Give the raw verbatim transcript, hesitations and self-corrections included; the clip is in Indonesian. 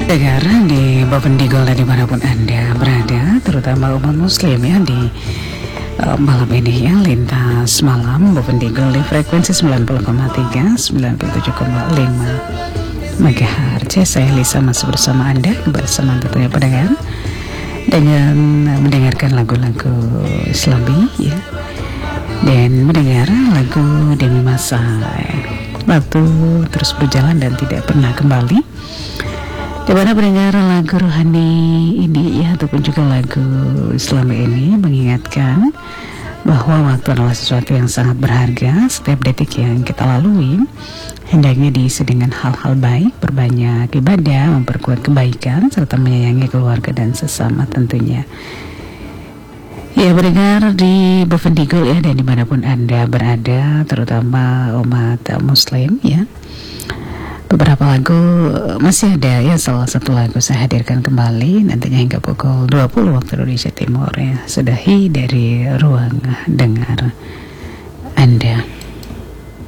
Negara di Bapendigol dan dimanapun Anda berada, terutama umat muslim ya, di uh, malam ini ya, lintas malam Bapendigol di frekuensi sembilan puluh koma tiga, sembilan puluh tujuh koma lima megahertz. Saya Lisa masih bersama Anda, bersama tentunya pendengar, dengan mendengarkan lagu-lagu Islami ya, dan mendengar lagu Demi Masa. Waktu terus berjalan dan tidak pernah kembali, di mana pendengar lagu rohani ini ya, ataupun juga lagu Islami ini mengingatkan bahwa waktu adalah sesuatu yang sangat berharga. Setiap detik yang kita lalui hendaknya diisi dengan hal-hal baik, berbanyak ibadah, memperkuat kebaikan, serta menyayangi keluarga dan sesama tentunya. Ya, pendengar di Bapendigol ya, dan dimanapun Anda berada, terutama umat muslim ya, beberapa lagu masih ada ya. Salah satu lagu saya hadirkan kembali nantinya hingga pukul dua puluh waktu Indonesia Timur ya, sudahi dari ruang dengar.